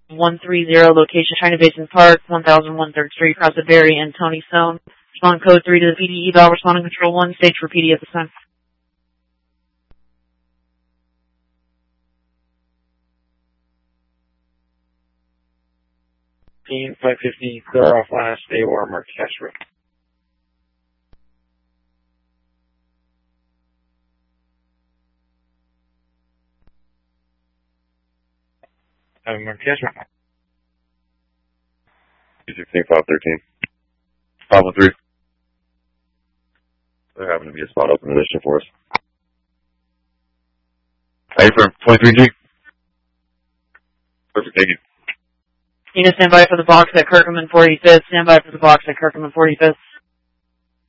130, location China Basin Park, 1001 3rd Street, across the Berry and Tony Stone. Respond code 3 to the PD eval, responding control 1, stage for PD at this time. Team 550, clear off last, stay warm, mark cash room. Mark cash room. 216, 513. 513. There happened to be a spot open position for us. Hey, from 23G. Perfect, thank you. Unit, stand by for the box at Kirkham and 45th. Stand by for the box at Kirkham and 45th.